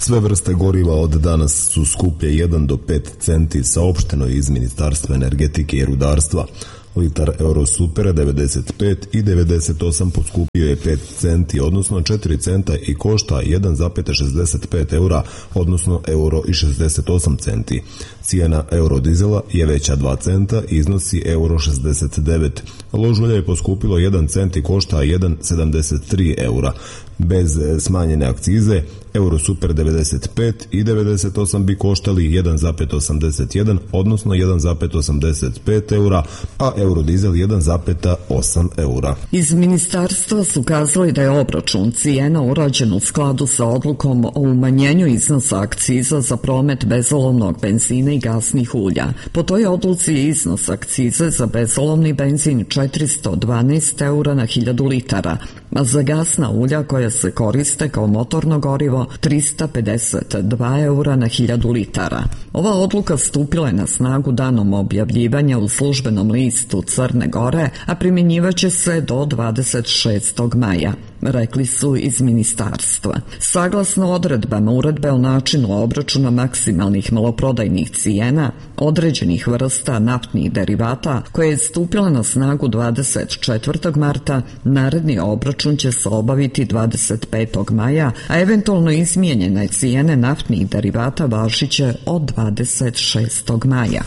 Sve vrste goriva od danas su skuplje 1 do 5 centi, saopšteno je iz Ministarstva energetike i rudarstva. Litar Eurosupera 95 i 98 poskupio je 5 centi, odnosno 4 centa i košta 1,65 eura, odnosno euro i 68 centi. Cijena eurodizela je veća 2 centa i iznosi euro 69. Lož ulja je poskupilo 1 cent i košta 1,73 eura. Bez smanjene akcize, Eurosuper 95 i 98 bi koštali 1,81, odnosno 1,85 eura, a eurodizel 1,8 eura. Iz ministarstva su kazali da je obračun cijena urađen u skladu sa odlukom o umanjenju iznosa akciza za promet bezolovnog benzina i gasnih ulja. Po toj odluci je iznos akcize za bezolovni benzin 412 eura na 1000 litara, a za gasna ulja koja se koriste kao motorno gorivo 352 eura na 1000 litara. Ova odluka stupila je na snagu danom objavljivanja u službenom listu Crne Gore, a primjenjivaće se do 26. maja, rekli su iz ministarstva. Saglasno odredbama uredbe o načinu obračuna maksimalnih maloprodajnih cijena određenih vrsta naftnih derivata, koja je stupila na snagu 24. marta, naredni obračun će se obaviti 25. maja, a eventualno izmijenjene cijene naftnih derivata važiće od 26. maja.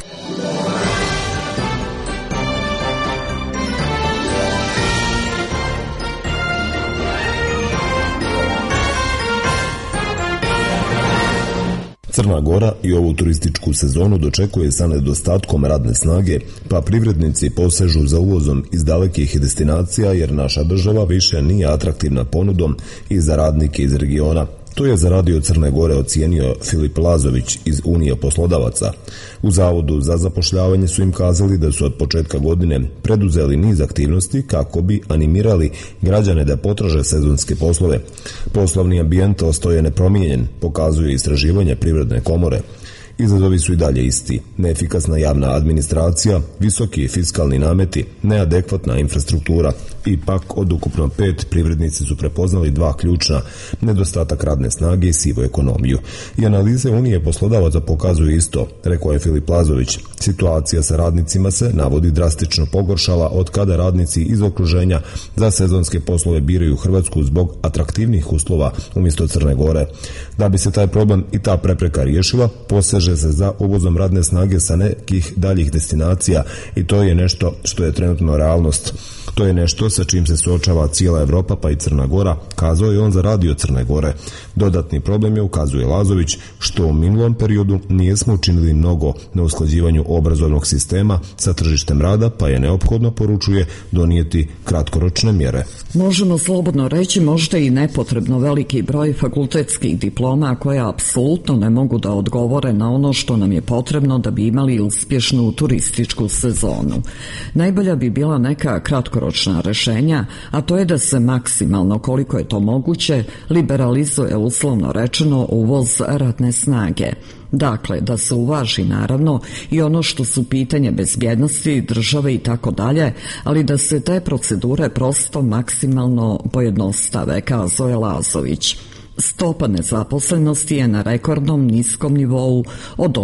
Crna Gora i ovu turističku sezonu dočekuje sa nedostatkom radne snage, pa privrednici posežu za uvozom iz dalekih destinacija jer naša država više nije atraktivna ponudom i za radnike iz regiona. To je za Radio Crne Gore ocijenio Filip Lazović iz Unije poslodavaca. U Zavodu za zapošljavanje su im kazali da su od početka godine preduzeli niz aktivnosti kako bi animirali građane da potraže sezonske poslove. Poslovni ambijent ostaje nepromijenjen, pokazuje istraživanje Privredne komore. Izazovi su i dalje isti. Neefikasna javna administracija, visoki fiskalni nameti, neadekvatna infrastruktura. Ipak od ukupno 5 privrednici su prepoznali 2 ključna: nedostatak radne snage i sivu ekonomiju. I analize Unije poslodavaca pokazuju isto, rekao je Filip Lazović. Situacija sa radnicima se, navodi, drastično pogoršala od kada radnici iz okruženja za sezonske poslove biraju Hrvatsku zbog atraktivnih uslova umjesto Crne Gore. Da bi se taj problem i ta prepreka riješila, poseže se za uvozom radne snage sa nekih daljih destinacija i to je nešto što je trenutno realnost. To je nešto sa čim se suočava cijela Evropa pa i Crna Gora, kazao je on za Radio Crne Gore. Dodatni problem je, ukazuje Lazović, što u minulom periodu nijesmo učinili mnogo na usklađivanju obrazovnog sistema sa tržištem rada, pa je neophodno, poručuje, donijeti kratkoročne mjere. Možemo slobodno reći možda i nepotrebno veliki broj fakultetskih diploma koje apsolutno ne mogu da odgovore na ono što nam je potrebno da bi imali uspješnu turističku sezonu. Najbolja bi bila neka kratkoročna rešenja, a to je da se maksimalno, koliko je to moguće, liberalizuje, uslovno rečeno, uvoz radne snage. Dakle, da se uvaži naravno i ono što su pitanje bezbjednosti, države i tako dalje, ali da se te procedure prosto maksimalno pojednostave, kazao je Lazović. Stopa nezaposlenosti je na rekordnom niskom nivou od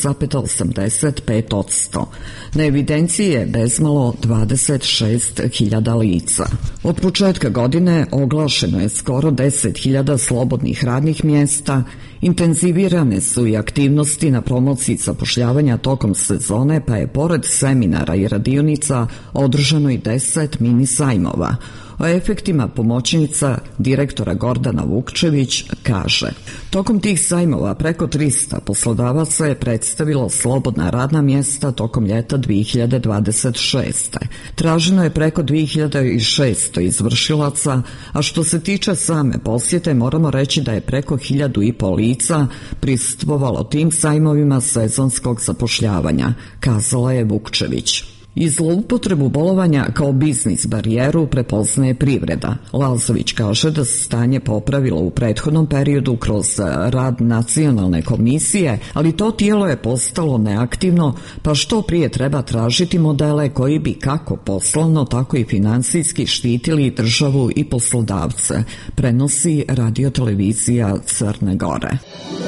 8,85%. Na evidenciji je bezmalo 26.000 lica. Od početka godine oglašeno je skoro 10.000 slobodnih radnih mjesta, intenzivirane su i aktivnosti na promociji zapošljavanja tokom sezone, pa je pored seminara i radionica održano i 10 mini sajmova. O efektima pomoćnica direktora Gordana Vukčević kaže: tokom tih sajmova preko 300 poslodavaca je predstavilo slobodna radna mjesta tokom ljeta 2026. Traženo je preko 2600 izvršilaca, a što se tiče same posjete, moramo reći da je preko 1500 lica prisustvovalo tim sajmovima sezonskog zapošljavanja, kazala je Vukčević. I zloupotrebu bolovanja kao biznis barijeru prepoznaje privreda. Lazović kaže da se stanje popravilo u prethodnom periodu kroz rad nacionalne komisije, ali to tijelo je postalo neaktivno, pa što prije treba tražiti modele koji bi kako poslovno, tako i finansijski štitili državu i poslodavce, prenosi Radio-televizija Crne Gore.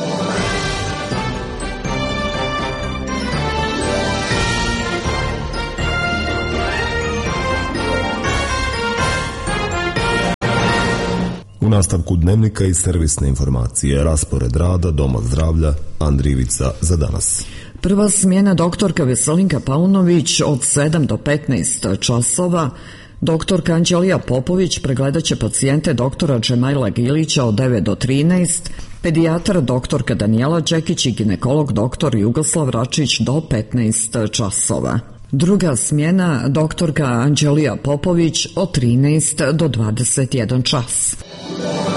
U nastavku dnevnika i servisne informacije, raspored rada Doma zdravlja, Andrijevica za danas. Prva smjena doktorka Veselinka Paunović od 7 do 15 časova. Doktorka Anđelija Popović pregledat će pacijente doktora Džemajla Gilića od 9 do 13, pedijatar doktorka Danijela Đekić i ginekolog doktor Jugoslav Račić do 15 časova. Druga smjena doktorka Anđelija Popović od 13 do 21 čas.